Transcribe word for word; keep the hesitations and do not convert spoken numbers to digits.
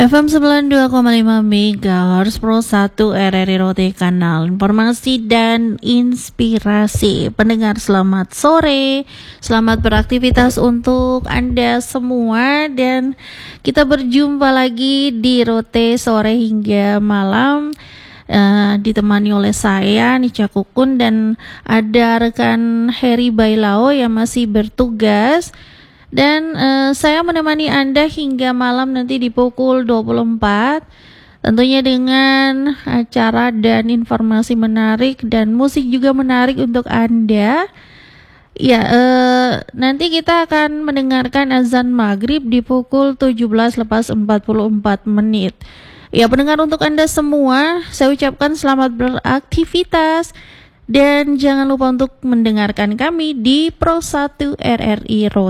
F M sembilan puluh dua koma lima MHz Pro satu R R I Rote, kanal informasi dan inspirasi. Pendengar selamat sore, selamat beraktivitas untuk Anda semua. Dan kita berjumpa lagi di Rote sore hingga malam, uh, ditemani oleh saya Nica Kukun dan ada rekan Heri Bailao yang masih bertugas. Dan uh, saya menemani Anda hingga malam nanti di pukul dua puluh empat, tentunya dengan acara dan informasi menarik dan musik juga menarik untuk Anda. Ya, uh, nanti kita akan mendengarkan azan maghrib di pukul tujuh belas lepas empat puluh empat menit. Ya, pendengar, untuk Anda semua saya ucapkan selamat beraktivitas. Dan jangan lupa untuk mendengarkan kami di Pro satu R R I Rote.